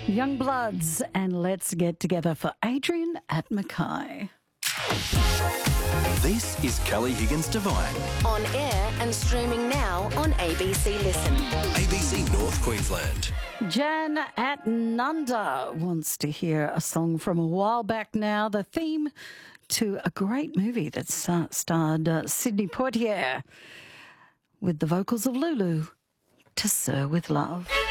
Youngbloods and Let's Get Together for Adrian at Mackay. This is Kelly Higgins Divine. On air and streaming now on ABC Listen. ABC North Queensland. Jan at Nunda wants to hear a song from a while back now, the theme to a great movie that starred Sidney Poitier with the vocals of Lulu, To Sir With Love.